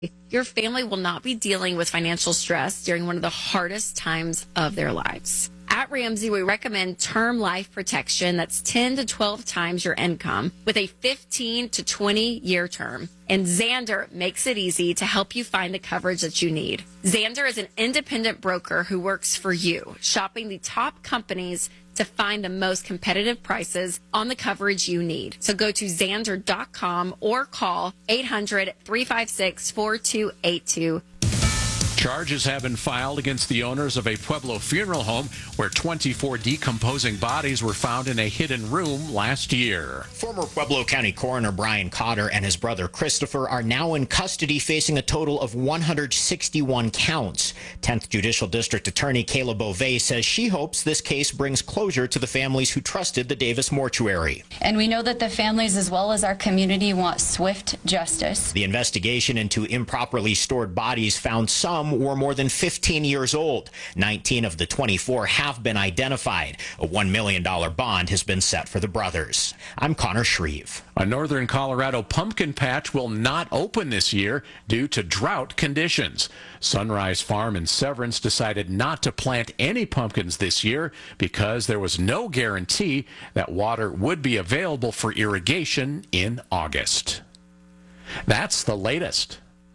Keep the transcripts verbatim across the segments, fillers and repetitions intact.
Your family will not be dealing with financial stress during one of the hardest times of their lives. At Ramsey, we recommend term life protection that's ten to twelve times your income with a fifteen to twenty year term. And Xander makes it easy to help you find the coverage that you need. Xander is an independent broker who works for you, shopping the top companies to find the most competitive prices on the coverage you need. So go to Xander dot com or call eight hundred, three five six, four two eight two. Charges have been filed against the owners of a Pueblo funeral home where twenty-four decomposing bodies were found in a hidden room last year. Former Pueblo County Coroner Brian Cotter and his brother Christopher are now in custody facing a total of one hundred sixty-one counts. tenth Judicial District Attorney Kayla Beauvais says she hopes this case brings closure to the families who trusted the Davis mortuary. And we know that the families as well as our community want swift justice. The investigation into improperly stored bodies found some were more than fifteen years old. nineteen of the twenty-four have been identified. A one million dollars bond has been set for the brothers. I'm Connor Shreve. A northern Colorado pumpkin patch will not open this year due to drought conditions. Sunrise Farm in Severance decided not to plant any pumpkins this year because there was no guarantee that water would be available for irrigation in August. That's the latest.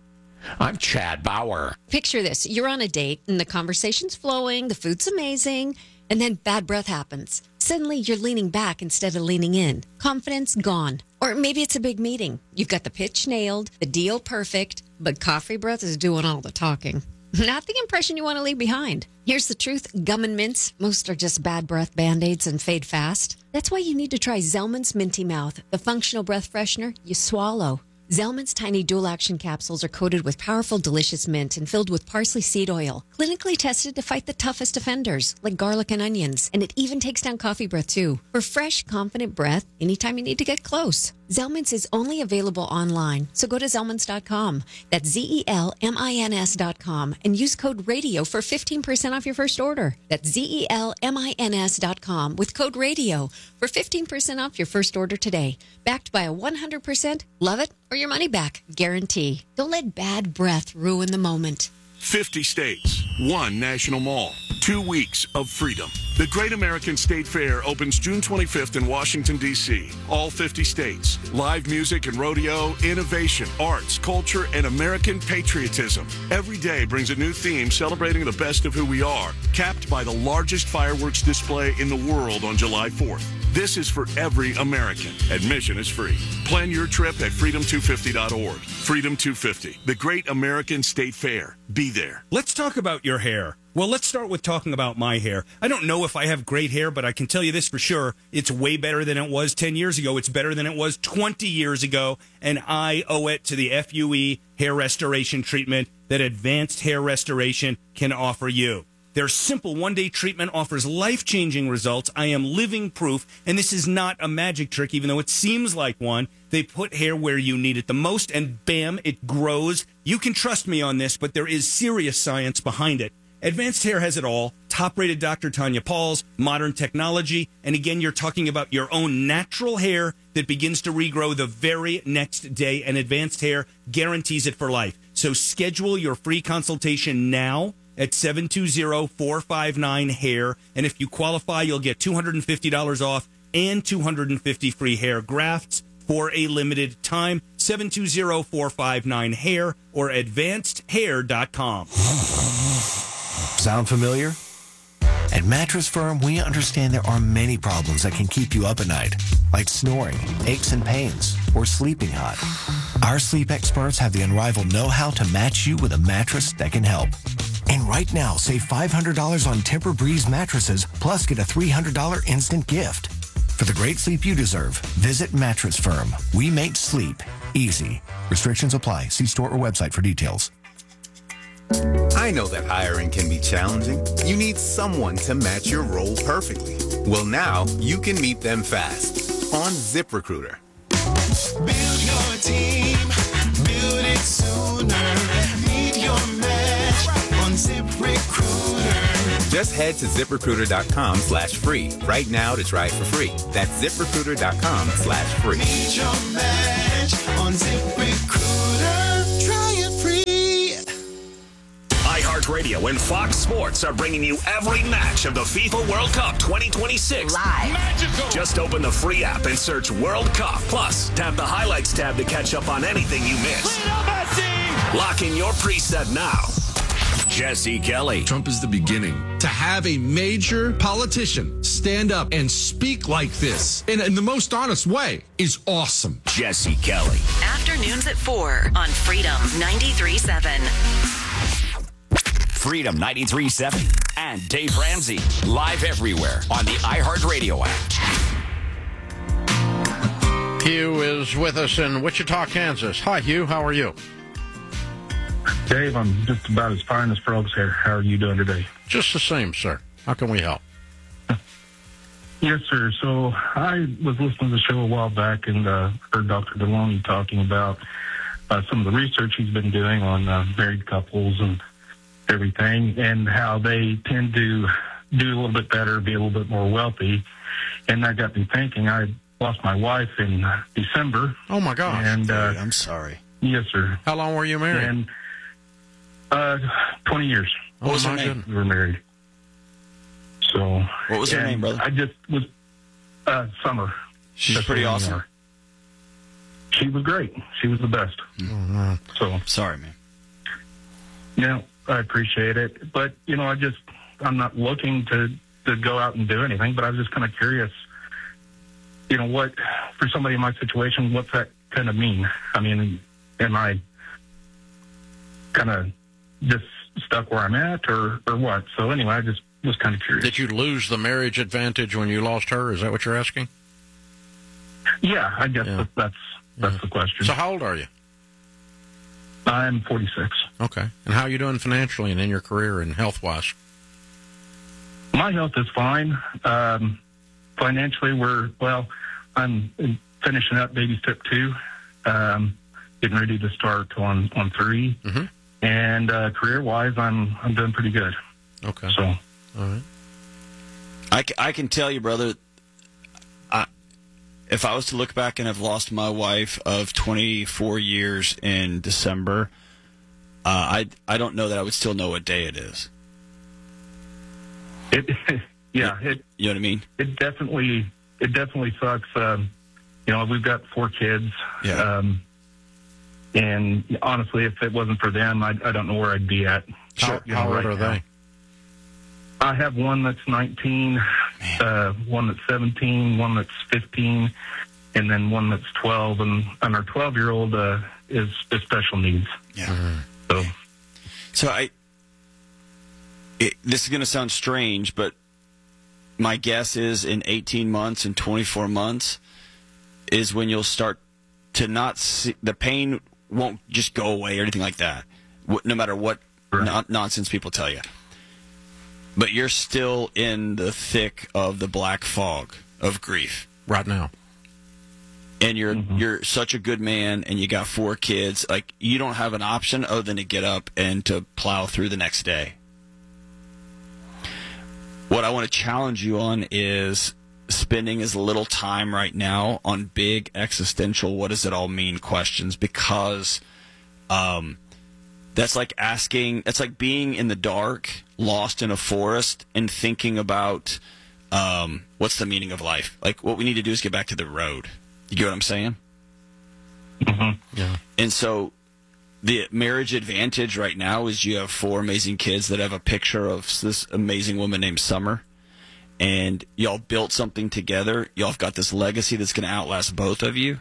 I'm Chad Bauer. Picture this. You're on a date and the conversation's flowing, the food's amazing, and then bad breath happens. Suddenly you're leaning back instead of leaning in. Confidence gone. Or maybe it's a big meeting. You've got the pitch nailed, the deal perfect, but coffee breath is doing all the talking. Not the impression you want to leave behind. Here's the truth. Gum and mints, most are just bad breath Band-Aids and fade fast. That's why you need to try Zellman's Minty Mouth, the functional breath freshener you swallow. Zellman's tiny dual-action capsules are coated with powerful, delicious mint and filled with parsley seed oil, clinically tested to fight the toughest offenders, like garlic and onions. And it even takes down coffee breath, too. For fresh, confident breath, anytime you need to get close. Zellman's is only available online, so go to Zellmans dot com. That's Z E L M I N S dot com and use code RADIO for fifteen percent off your first order. That's Z E L M I N S dot com with code RADIO for fifteen percent off your first order today. Backed by a one hundred percent love it or your money back guarantee. Don't let bad breath ruin the moment. fifty states, one national mall, two weeks of freedom. The Great American State Fair opens June twenty-fifth in Washington, D C All fifty states. Live music and rodeo, innovation, arts, culture, and American patriotism. Every day brings a new theme celebrating the best of who we are, capped by the largest fireworks display in the world on July fourth. This is for every American. Admission is free. Plan your trip at freedom two fifty dot org. Freedom two fifty, the Great American State Fair. Be there. Let's talk about your hair. Well, let's start with talking about my hair. I don't know if I have great hair, but I can tell you this for sure. It's way better than it was ten years ago. It's better than it was twenty years ago, and I owe it to the F U E hair restoration treatment that Advanced Hair Restoration can offer you. Their simple one-day treatment offers life-changing results. I am living proof, and this is not a magic trick, even though it seems like one. They put hair where you need it the most, and bam, it grows. You can trust me on this, but there is serious science behind it. Advanced Hair has it all. Top-rated Doctor Tanya Pauls, modern technology, and again, you're talking about your own natural hair that begins to regrow the very next day, and Advanced Hair guarantees it for life. So schedule your free consultation now at seven two zero, four five nine, hair, and if you qualify, you'll get two hundred fifty dollars off and two hundred fifty free hair grafts for a limited time. seven two zero, four five nine, hair or advanced hair dot com. Sound familiar? At Mattress Firm, we understand there are many problems that can keep you up at night, like snoring, aches and pains, or sleeping hot. Our sleep experts have the unrivaled know-how to match you with a mattress that can help. And right now, save five hundred dollars on Tempur-Breeze mattresses, plus get a three hundred dollars instant gift. For the great sleep you deserve, visit Mattress Firm. We make sleep easy. Restrictions apply. See store or website for details. I know that hiring can be challenging. You need someone to match your role perfectly. Well, now you can meet them fast on ZipRecruiter. Build your team, build it sooner. Meet your match on ZipRecruiter. Just head to ZipRecruiter.com slash free right now to try it for free. That's ZipRecruiter.com slash free. Meet your match on ZipRecruiter. Try it free. iHeartRadio and Fox Sports are bringing you every match of the FIFA World Cup twenty twenty-six live. Magical. Just open the free app and search World Cup. Plus, tap the highlights tab to catch up on anything you missed. Lock in your preset now. Jesse Kelly. Trump is the beginning. To have a major politician stand up and speak like this in, in the most honest way is awesome. Jesse Kelly. Afternoons at four on Freedom ninety-three point seven. Freedom ninety-three point seven and Dave Ramsey. Live everywhere on the iHeartRadio app. Hugh is with us in Wichita, Kansas. Hi, Hugh. How are you? Dave, I'm just about as fine as frogs here. How are you doing today? Just the same, sir. How can we help? Yes, sir. So I was listening to the show a while back and uh, heard Doctor Deloney talking about uh, some of the research he's been doing on uh, married couples and everything, and how they tend to do a little bit better, be a little bit more wealthy. And that got me thinking. I lost my wife in December. Oh, my gosh. And uh, I'm sorry. Yes, sir. How long were you married? And, uh, twenty years. What was her name? We were married. So. What was her and name, brother? I just was, uh, Summer. She's That's pretty her name. awesome. She was great. She was the best. Mm-hmm. So. Sorry, man. Yeah, I appreciate it. But, you know, I just, I'm not looking to, to go out and do anything, but I was just kind of curious, you know, what, for somebody in my situation, what's that kind of mean? I mean, am I kind of just stuck where I'm at or, or what? So anyway, I just was kind of curious. Did you lose the marriage advantage when you lost her? Is that what you're asking? Yeah, I guess Yeah. that, that's that's Yeah. the question. So how old are you? I'm forty-six. Okay. And how are you doing financially and in your career and health-wise? My health is fine. Um, financially, we're, well, I'm finishing up baby step two, um, getting ready to start on, on three. Mm-hmm. And uh, career-wise, I'm I'm doing pretty good. Okay. So, all right. I, c- I can tell you, brother, I, if I was to look back and have lost my wife of twenty-four years in December, uh, I, I don't know that I would still know what day it is. It, yeah, it, you know what I mean? It definitely, it definitely sucks. Um, you know, we've got four kids. Yeah. Um, and honestly, if it wasn't for them, I, I don't know where I'd be at. How, you know, how old right are now. they? I have one that's nineteen, uh, one that's seventeen, one that's fifteen, and then one that's twelve. And, and our twelve-year-old uh, is, is special needs. Yeah. Mm-hmm. So, So I, it, this is going to sound strange, but my guess is in eighteen months and twenty-four months is when you'll start to not see, the pain won't just go away or anything like that, wh- no matter what non- nonsense people tell you. But you're still in the thick of the black fog of grief right now. And you're mm-hmm. you're such a good man, and you got four kids. Like, you don't have an option other than to get up and to plow through the next day. What I want to challenge you on is spending as little time right now on big existential, what does it all mean questions, because um, that's like asking, that's like being in the dark, lost in a forest, and thinking about um, what's the meaning of life. Like, what we need to do is get back to the road. You get what I'm saying? Mm-hmm. Yeah. And so the marriage advantage right now is you have four amazing kids that have a picture of this amazing woman named Summer. And y'all built something together. Y'all have got this legacy that's going to outlast both of you.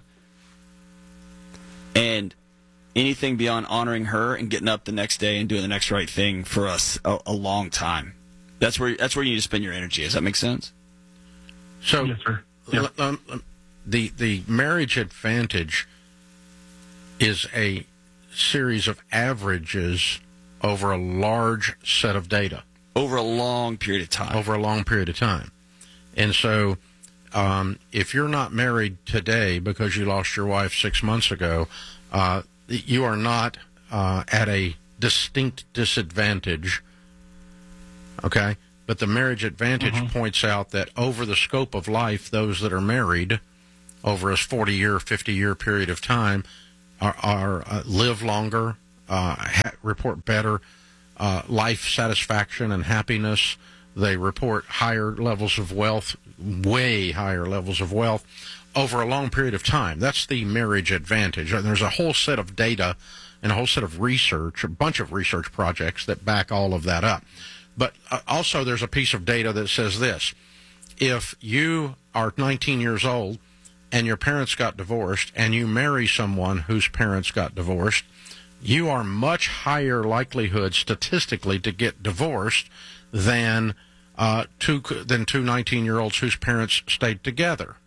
And anything beyond honoring her and getting up the next day and doing the next right thing for us a, a long time. That's where that's where you need to spend your energy. Does that make sense? So, yes, sir. Yeah. Um, um, the the marriage advantage is a series of averages over a large set of data. Over a long period of time. Over a long period of time. And so um, if you're not married today because you lost your wife six months ago, uh, you are not uh, at a distinct disadvantage, okay? But the marriage advantage mm-hmm. points out that over the scope of life, those that are married over a forty-year, fifty-year period of time are, are uh, live longer, uh, ha- report better uh, life satisfaction and happiness. They report higher levels of wealth, way higher levels of wealth over a long period of time. That's the marriage advantage. And there's a whole set of data and a whole set of research, a bunch of research projects that back all of that up. But uh, also there's a piece of data that says this. If you are nineteen years old and your parents got divorced and you marry someone whose parents got divorced, you are much higher likelihood statistically to get divorced than uh, two than two nineteen-year-olds whose parents stayed together.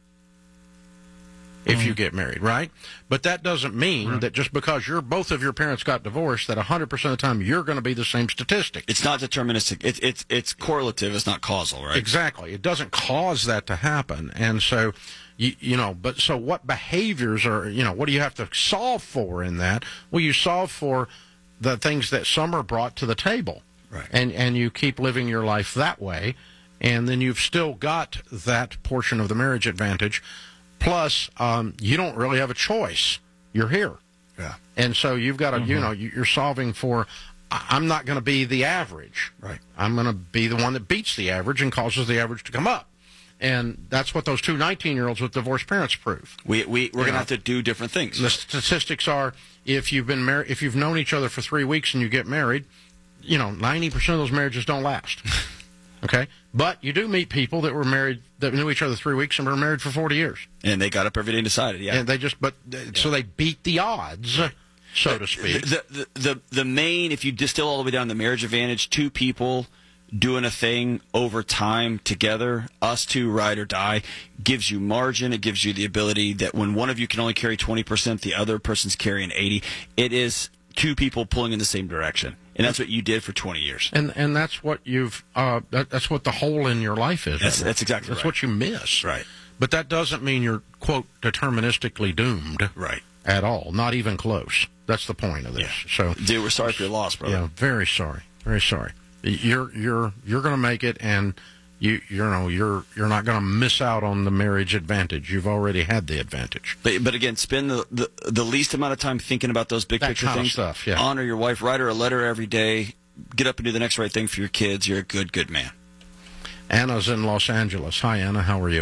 If you get married, right? But that doesn't mean right. that just because you're both of your parents got divorced, that one hundred percent of the time you're going to be the same statistic. It's not deterministic. It, it's it's correlative. It's not causal, right? Exactly. It doesn't cause that to happen. And so, you, you know, but so what behaviors are, you know, what do you have to solve for in that? Well, you solve for the things that Summer brought to the table. Right. And, and you keep living your life that way. And then you've still got that portion of the marriage advantage. Plus, um, you don't really have a choice. You're here. Yeah. And so you've got to, Mm-hmm. you know, you're solving for, I'm not going to be the average. Right. I'm going to be the one that beats the average and causes the average to come up. And that's what those two nineteen-year-olds with divorced parents prove. We, we, we're going to have to do different things. The statistics are, if you've been married, if you've known each other for three weeks and you get married, you know, ninety percent of those marriages don't last. Okay? But you do meet people that were married, that knew each other three weeks and were married for forty years. And they got up every day and decided, yeah. And they just, but, yeah. so they beat the odds, so to speak. The, the, the, the main, if you distill all the way down the marriage advantage, two people doing a thing over time together, us two, ride or die, gives you margin. It gives you the ability that when one of you can only carry twenty percent, the other person's carrying eighty. It is two people pulling in the same direction. And that's what you did for twenty years. And and that's what you've uh, that, that's what the hole in your life is. That's, that's exactly that's right. That's what you miss. Right. But that doesn't mean you're, quote, deterministically doomed. Right. At all. Not even close. That's the point of this. Yeah. So, dude, we're sorry for your loss, brother. Yeah, very sorry. Very sorry. You're you're you're going to make it, and you you know you're you're not going to miss out on the marriage advantage. You've already had the advantage. But but again, spend the the, the least amount of time thinking about those big that picture kind things. Of stuff. Yeah. Honor your wife. Write her a letter every day. Get up and do the next right thing for your kids. You're a good good man. Anna's in Los Angeles. Hi, Anna. How are you?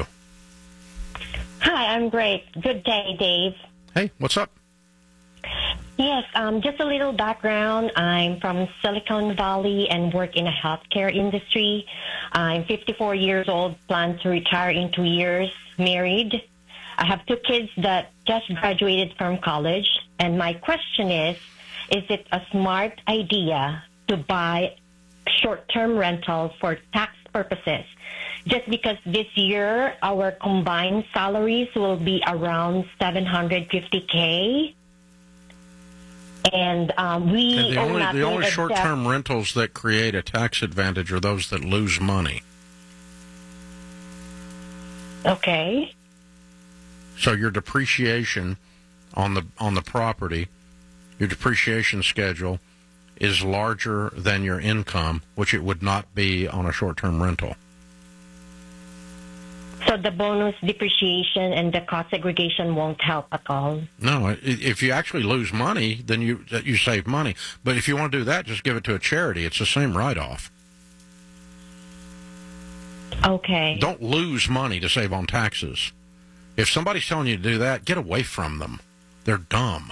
Hi, I'm great. Good day, Dave. Hey, what's up? Yes, um, just a little background. I'm from Silicon Valley and work in the healthcare industry. I'm fifty-four years old, plan to retire in two years, married. I have two kids that just graduated from college. And my question is, is it a smart idea to buy short-term rental for tax purposes? Just because this year our combined salaries will be around seven hundred fifty K. And um, we and the own only, nothing the only except- short-term rentals that create a tax advantage are those that lose money. Okay. So your depreciation on the on the property, your depreciation schedule is larger than your income, which it would not be on a short-term rental. So the bonus depreciation and the cost segregation won't help at all. No, i- if you actually lose money, then you you save money. But if you want to do that, just give it to a charity. It's the same write-off. Okay. Don't lose money to save on taxes. If somebody's telling you to do that, get away from them. They're dumb.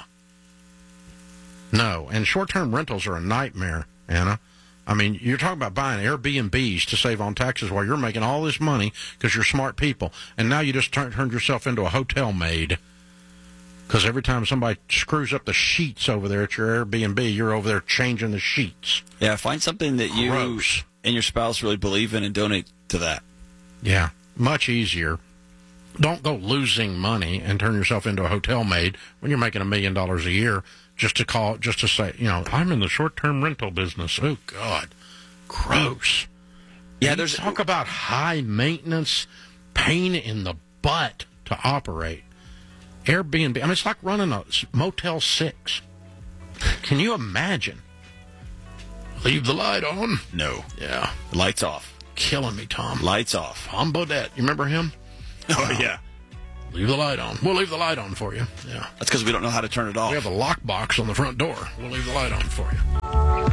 No, and short-term rentals are a nightmare, Anna. I mean, you're talking about buying Airbnbs to save on taxes while you're making all this money because you're smart people, and now you just turn, turned yourself into a hotel maid because every time somebody screws up the sheets over there at your Airbnb, you're over there changing the sheets. Yeah, find something that you Gross. and your spouse really believe in and donate to that. Yeah, much easier. Don't go losing money and turn yourself into a hotel maid when you're making a million dollars a year just to call, just to say, you know, I'm in the short-term rental business. Oh, God. Gross. Yeah, there's talk about high maintenance, pain in the butt to operate. Airbnb, I mean, it's like running a Motel six. Can you imagine? Leave the light on? No. Yeah. Lights off. Killing me, Tom. Lights off. Tom Bodette. You remember him? Oh, yeah. Leave the light on. We'll leave the light on for you. Yeah. That's because we don't know how to turn it off. We have a lockbox on the front door. We'll leave the light on for you.